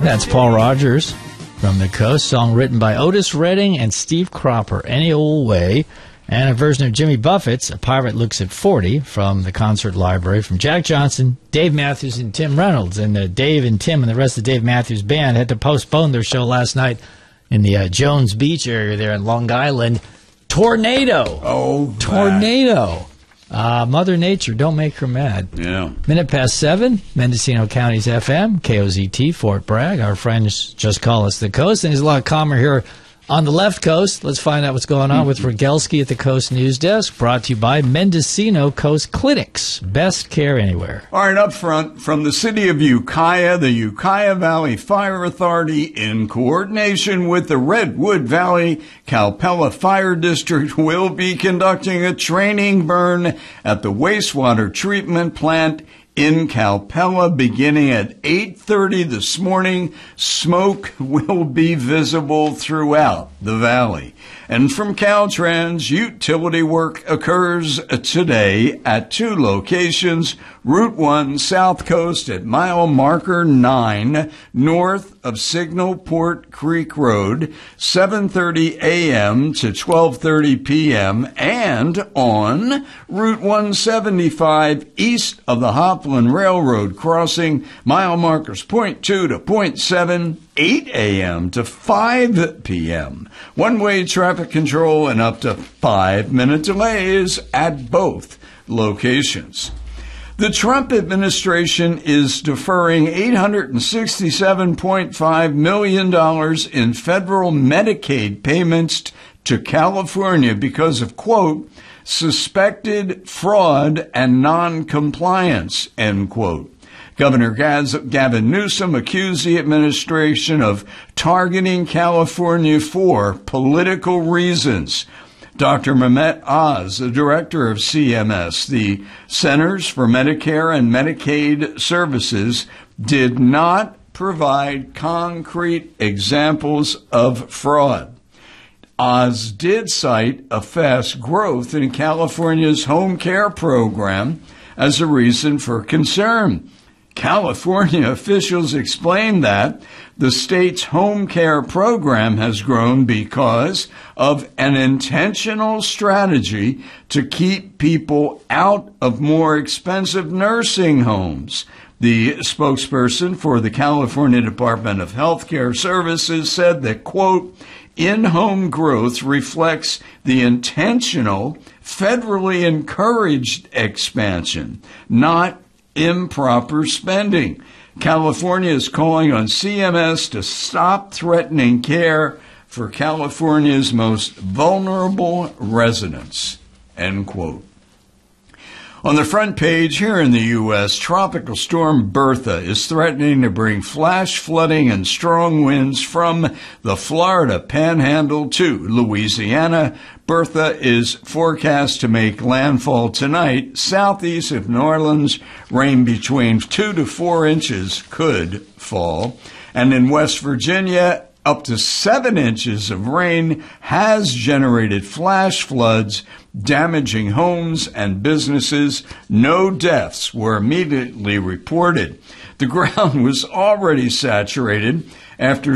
That's Paul Rogers from the Coast, song written by Otis Redding and Steve Cropper, Any Old Way, and a version of Jimmy Buffett's A Pirate Looks at 40 from the concert library from Jack Johnson, Dave Matthews, and Tim Reynolds. And Dave and Tim and the rest of the Dave Matthews Band had to postpone their show last night in the Jones Beach area there in Long Island. Tornado. Oh, tornado. Mother Nature, don't make her mad. Yeah. 7:07, Mendocino County's FM, KOZT, Fort Bragg. Our friends just call us the Coast, and there's a lot calmer here on the left coast. Let's find out what's going on with Rogelski at the Coast News Desk, brought to you by Mendocino Coast Clinics. Best care anywhere. All right, up front, from the city of Ukiah, the Ukiah Valley Fire Authority, in coordination with the Redwood Valley Calpella Fire District, will be conducting a training burn at the wastewater treatment plant in Calpella beginning at 8:30 this morning. Smoke will be visible throughout the valley. And from Caltrans, utility work occurs today at two locations. Route 1 South Coast at mile marker 9 north of Signal Port Creek Road, 7:30 a.m. to 12:30 p.m. and on Route 175 east of the Hopland Railroad crossing, mile markers 0.2 to 0.7, 8 a.m. to 5 p.m. One-way traffic control and up to 5-minute delays at both locations. The Trump administration is deferring $867.5 million in federal Medicaid payments to California because of, quote, suspected fraud and non-compliance, end quote. Governor Gavin Newsom accused the administration of targeting California for political reasons. Dr. Mehmet Oz, the director of CMS, the Centers for Medicare and Medicaid Services, did not provide concrete examples of fraud. Oz did cite a fast growth in California's home care program as a reason for concern. California officials explained that the state's home care program has grown because of an intentional strategy to keep people out of more expensive nursing homes. The spokesperson for the California Department of Health Care Services said that, quote, in-home growth reflects the intentional, federally encouraged expansion, not improper spending. California is calling on CMS to stop threatening care for California's most vulnerable residents, end quote. On the front page here in the U.S., Tropical Storm Bertha is threatening to bring flash flooding and strong winds from the Florida Panhandle to Louisiana. Bertha is forecast to make landfall tonight southeast of New Orleans. Rain between 2 to 4 inches could fall. And in West Virginia, up to 7 inches of rain has generated flash floods, damaging homes and businesses. No deaths were immediately reported. The ground was already saturated after